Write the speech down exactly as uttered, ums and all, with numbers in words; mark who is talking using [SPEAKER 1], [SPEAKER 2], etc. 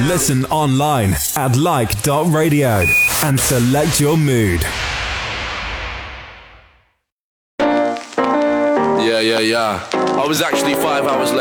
[SPEAKER 1] Listen online at like dot radio and select your mood.
[SPEAKER 2] Yeah, yeah, yeah. I was actually five hours late.